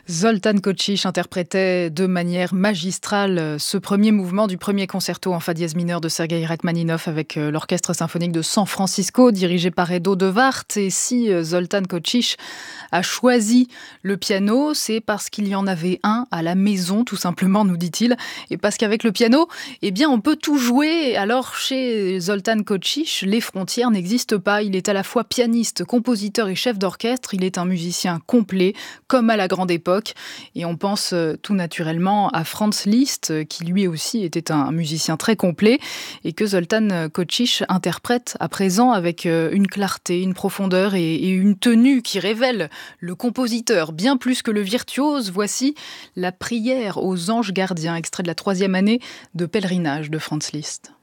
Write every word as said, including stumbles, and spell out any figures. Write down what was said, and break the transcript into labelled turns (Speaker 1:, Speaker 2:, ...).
Speaker 1: Zoltán Kocsich interprétait de manière magistrale ce premier mouvement du premier concerto en fa dièse mineur de Sergueï Rachmaninov avec l'Orchestre symphonique de San Francisco dirigé par Edo de Wart. Et si Zoltán Kocsich a choisi le piano, c'est parce qu'il y en avait un à la maison, tout simplement, nous dit-il. Et parce qu'avec le piano, eh bien, on peut tout jouer. Alors, chez Zoltán Kocsich, les frontières n'existent pas. Il est à la fois pianiste, compositeur et chef d'orchestre. Il est un musicien complet, comme à la grande époque. Et on pense tout naturellement à Franz Liszt, qui lui aussi était un musicien très complet, et que Zoltán Kocsich interprète à présent avec une clarté, une profondeur et une tenue qui révèle le compositeur bien plus que le virtuose. Voici la prière aux anges gardiens, extrait de la troisième année de pèlerinage de Franz Liszt.